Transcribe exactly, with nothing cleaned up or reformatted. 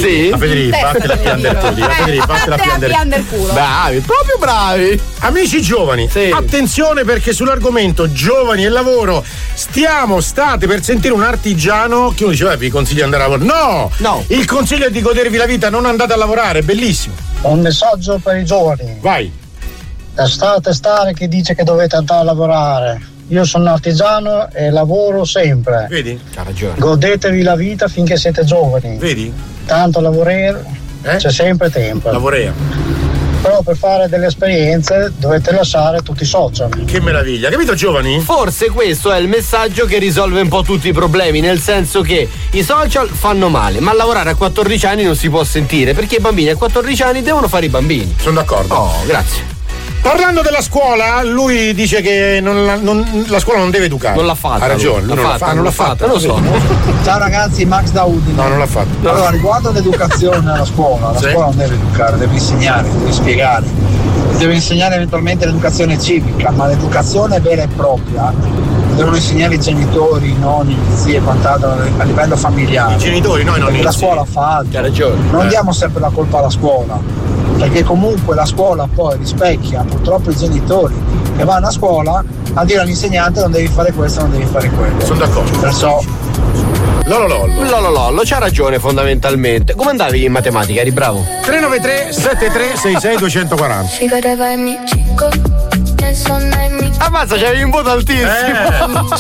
Sì? A Federico, fatti la piander tu, a Federico, fatti la piander culo. Bravi, proprio bravi. Amici giovani, sì. attenzione perché sull'argomento giovani e lavoro stiamo, state per sentire un artigiano che uno dice, vi consiglio di andare a lavorare. No! No. Il consiglio è di godervi la vita, non andate a lavorare, è bellissimo. Un messaggio per i giovani. Vai. State stare chi dice che dovete andare a lavorare. Io sono artigiano e lavoro sempre. Vedi? Ha ragione. Godetevi la vita finché siete giovani. Vedi? Tanto lavorare eh? c'è sempre tempo. Lavorea. Però per fare delle esperienze dovete lasciare tutti i social. Che meraviglia, capito giovani? Forse questo è il messaggio che risolve un po' tutti i problemi, nel senso che i social fanno male, ma lavorare a quattordici anni non si può sentire, perché i bambini a quattordici anni devono fare i bambini. Sono d'accordo. Oh, grazie. Parlando della scuola, lui dice che non la, non, la scuola non deve educare. Non l'ha fatta. Ha ragione, lui, l'ha non, fatta, l'ha fa, non l'ha fatta, non lo so. Ciao ragazzi, Max da Udine. No, non l'ha fatta. Allora, riguardo all'educazione alla scuola, la sì. scuola non deve educare, deve insegnare, deve spiegare, deve insegnare eventualmente l'educazione civica, ma l'educazione vera e propria devono insegnare i genitori, i nonni, gli zii e quant'altro a livello familiare. I genitori, noi non. La scuola fa altro. Hai ragione. Non Eh. diamo sempre la colpa alla scuola, perché comunque la scuola poi rispecchia purtroppo i genitori che vanno a scuola a dire all'insegnante non devi fare questo, non devi fare quello. Sono d'accordo. Perciò Lolo Lollo. Lolo Lollo, c'ha ragione fondamentalmente. Come andavi in matematica? Eri bravo? tre nove tre sette tre sei sei due quattro zero. Ammazza, c'avevi un voto altissimo. Eh.